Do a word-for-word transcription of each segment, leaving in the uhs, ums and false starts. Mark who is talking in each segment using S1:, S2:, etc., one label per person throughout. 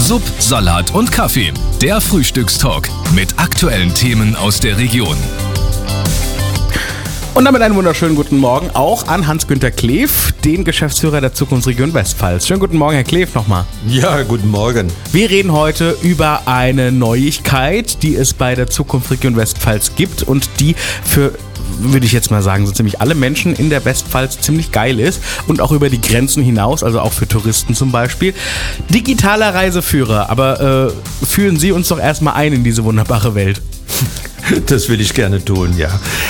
S1: Sub, Salat und Kaffee. Der Frühstückstalk mit aktuellen Themen aus der Region.
S2: Und damit einen wunderschönen guten Morgen auch an Hans-Günter Kleef, den Geschäftsführer der Zukunftsregion Westpfalz. Schönen guten Morgen, Herr Kleef, nochmal.
S3: Ja, guten Morgen.
S2: Wir reden heute über eine Neuigkeit, die es bei der Zukunftsregion Westpfalz gibt und die für, würde ich jetzt mal sagen, so ziemlich alle Menschen in der Westpfalz ziemlich geil ist und auch über die Grenzen hinaus, also auch für Touristen zum Beispiel. Digitaler Reiseführer, aber äh, führen Sie uns doch erstmal ein in diese wunderbare Welt.
S3: Das will ich gerne tun, ja.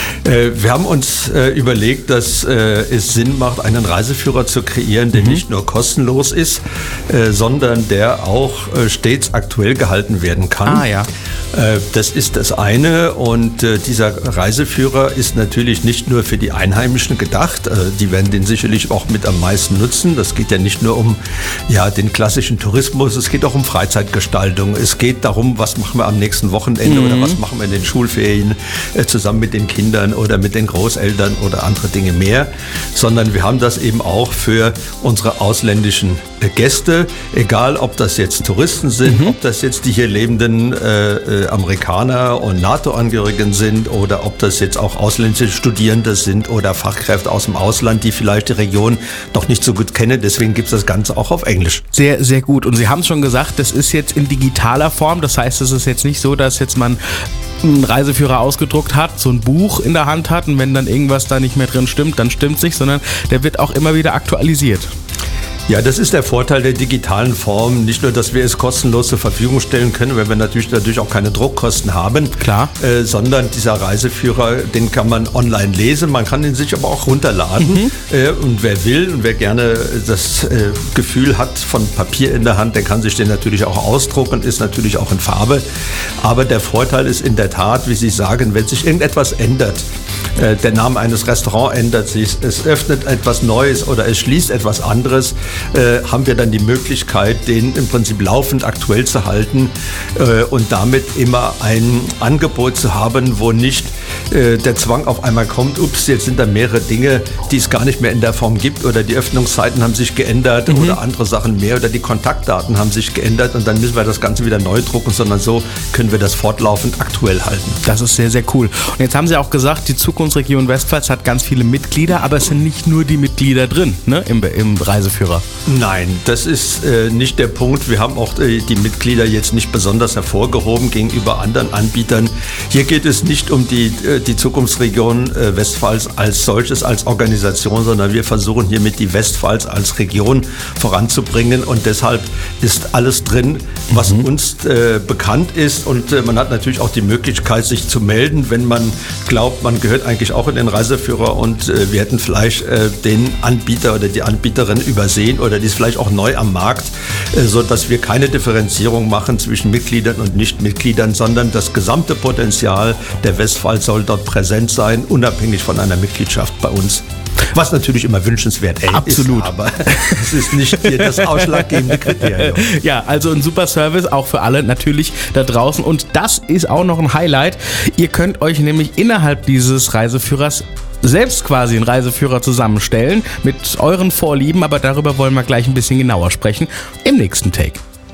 S3: Wir haben uns überlegt, dass es Sinn macht, einen Reiseführer zu kreieren, der mhm. nicht nur kostenlos ist, sondern der auch stets aktuell gehalten werden kann.
S2: Ah, ja.
S3: Das ist das eine, und dieser Reiseführer ist natürlich nicht nur für die Einheimischen gedacht. Die werden den sicherlich auch mit am meisten nutzen. Das geht ja nicht nur um ja, den klassischen Tourismus, es geht auch um Freizeitgestaltung. Es geht darum, was machen wir am nächsten Wochenende mhm. oder was machen wir in den Schulferien äh, zusammen mit den Kindern oder mit den Großeltern oder andere Dinge mehr, sondern wir haben das eben auch für unsere ausländischen äh, Gäste, egal ob das jetzt Touristen sind, mhm. ob das jetzt die hier lebenden äh, äh, Amerikaner und NATO-Angehörigen sind oder ob das jetzt auch ausländische Studierende sind oder Fachkräfte aus dem Ausland, die vielleicht die Region noch nicht so gut kennen. Deswegen gibt es das Ganze auch auf Englisch.
S2: Sehr, sehr gut. Und Sie haben es schon gesagt, das ist jetzt in digitaler Form. Das heißt, es ist jetzt nicht so, dass jetzt man einen Reiseführer ausgedruckt hat, so ein Buch in der Hand hat und wenn dann irgendwas da nicht mehr drin stimmt, dann stimmt's nicht, sondern der wird auch immer wieder aktualisiert.
S3: Ja, das ist der Vorteil der digitalen Form. Nicht nur, dass wir es kostenlos zur Verfügung stellen können, weil wir natürlich dadurch auch keine Druckkosten haben.
S2: Klar.
S3: Äh, sondern dieser Reiseführer, den kann man online lesen. Man kann ihn sich aber auch runterladen. Mhm. Äh, und wer will und wer gerne das äh, Gefühl hat von Papier in der Hand, der kann sich den natürlich auch ausdrucken, ist natürlich auch in Farbe. Aber der Vorteil ist in der Tat, wie Sie sagen, wenn sich irgendetwas ändert, äh, der Name eines Restaurants ändert sich, es öffnet etwas Neues oder es schließt etwas anderes, Äh, haben wir dann die Möglichkeit, den im Prinzip laufend aktuell zu halten äh, und damit immer ein Angebot zu haben, wo nicht äh, der Zwang auf einmal kommt, ups, jetzt sind da mehrere Dinge, die es gar nicht mehr in der Form gibt oder die Öffnungszeiten haben sich geändert mhm. oder andere Sachen mehr oder die Kontaktdaten haben sich geändert und dann müssen wir das Ganze wieder neu drucken, sondern so können wir das fortlaufend aktuell halten.
S2: Das ist sehr, sehr cool. Und jetzt haben Sie auch gesagt, die Zukunftsregion Westpfalz hat ganz viele Mitglieder, aber es sind nicht nur die Mitglieder drin, ne, im, im Reiseführer.
S3: Nein, das ist äh, nicht der Punkt. Wir haben auch äh, die Mitglieder jetzt nicht besonders hervorgehoben gegenüber anderen Anbietern. Hier geht es nicht um die, äh, die Zukunftsregion äh, Westpfalz als solches, als Organisation, sondern wir versuchen hiermit die Westpfalz als Region voranzubringen und deshalb ist alles drin, was mhm. uns äh, bekannt ist und äh, man hat natürlich auch die Möglichkeit, sich zu melden, wenn man glaubt, man gehört eigentlich auch in den Reiseführer und äh, wir hätten vielleicht äh, den Anbieter oder die Anbieterin übersehen oder die ist vielleicht auch neu am Markt, so dass wir keine Differenzierung machen zwischen Mitgliedern und Nichtmitgliedern, sondern das gesamte Potenzial der Westpfalz soll dort präsent sein, unabhängig von einer Mitgliedschaft bei uns. Was natürlich immer wünschenswert ey,
S2: Absolut.
S3: ist, aber es ist nicht hier das ausschlaggebende Kriterium.
S2: Ja, also ein super Service, auch für alle natürlich da draußen. Und das ist auch noch ein Highlight. Ihr könnt euch nämlich innerhalb dieses Reiseführers selbst quasi einen Reiseführer zusammenstellen mit euren Vorlieben, aber darüber wollen wir gleich ein bisschen genauer sprechen im nächsten Take.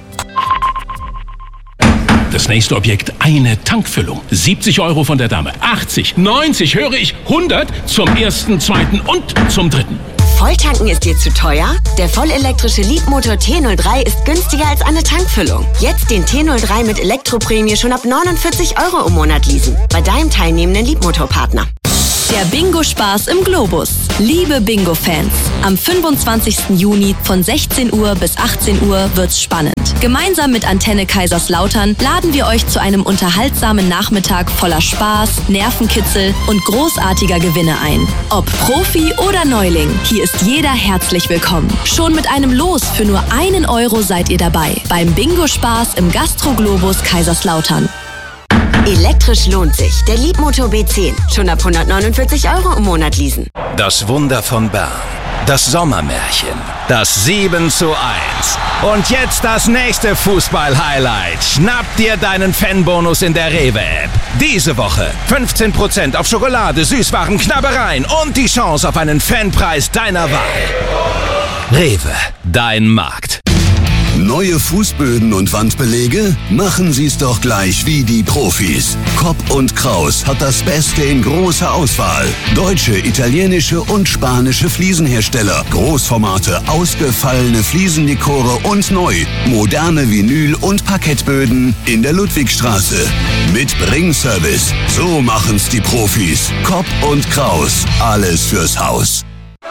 S4: Das nächste Objekt, eine Tankfüllung. siebzig Euro von der Dame. achtzig, neunzig, höre ich, hundert zum ersten, zweiten und zum dritten.
S5: Volltanken ist dir zu teuer? Der vollelektrische Leapmotor T null drei ist günstiger als eine Tankfüllung. Jetzt den T null drei mit Elektroprämie schon ab neunundvierzig Euro im Monat leasen. Bei deinem teilnehmenden Leapmotor-Partner.
S6: Der Bingo-Spaß im Globus. Liebe Bingo-Fans, am fünfundzwanzigsten Juni von sechzehn Uhr bis achtzehn Uhr wird's spannend. Gemeinsam mit Antenne Kaiserslautern laden wir euch zu einem unterhaltsamen Nachmittag voller Spaß, Nervenkitzel und großartiger Gewinne ein. Ob Profi oder Neuling, hier ist jeder herzlich willkommen. Schon mit einem Los für nur einen Euro seid ihr dabei. Beim Bingo-Spaß im Gastro-Globus Kaiserslautern.
S5: Elektrisch lohnt sich. Der Leapmotor B zehn. Schon ab hundertneunundvierzig Euro im Monat leasen.
S1: Das Wunder von Bern. Das Sommermärchen. Das sieben zu eins. Und jetzt das nächste Fußball-Highlight. Schnapp dir deinen Fanbonus in der Rewe-App. Diese Woche fünfzehn Prozent auf Schokolade, Süßwaren, Knabbereien und die Chance auf einen Fanpreis deiner Wahl. Rewe, dein Markt.
S7: Neue Fußböden und Wandbelege? Machen Sie's doch gleich wie die Profis. Kopp und Kraus hat das Beste in großer Auswahl. Deutsche, italienische und spanische Fliesenhersteller. Großformate, ausgefallene Fliesendekore und neu. Moderne Vinyl- und Parkettböden in der Ludwigstraße. Mit Bringservice. So machen's die Profis. Kopp und Kraus. Alles fürs Haus.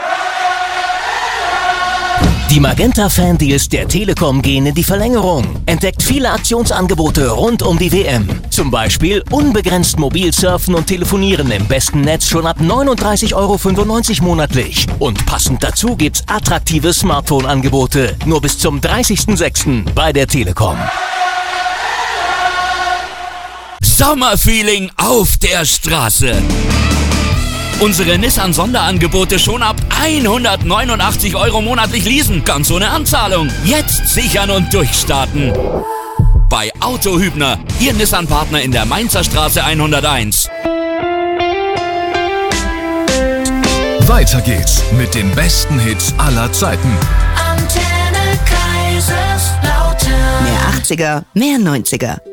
S8: Die Magenta-Fan-Deals der Telekom gehen in die Verlängerung. Entdeckt viele Aktionsangebote rund um die W M. Zum Beispiel unbegrenzt mobil surfen und telefonieren im besten Netz schon ab neununddreißig Euro fünfundneunzig monatlich. Und passend dazu gibt's attraktive Smartphone-Angebote. Nur bis zum dreißigsten sechsten bei der Telekom.
S9: Sommerfeeling auf der Straße. Unsere Nissan-Sonderangebote schon ab hundertneunundachtzig Euro monatlich leasen, ganz ohne Anzahlung. Jetzt sichern und durchstarten. Bei Auto Hübner, Ihr Nissan-Partner in der Mainzer Straße hunderteins.
S10: Weiter geht's mit den besten Hits aller Zeiten.
S11: Antenne Kaiserslautern.
S5: Mehr achtziger, mehr neunziger.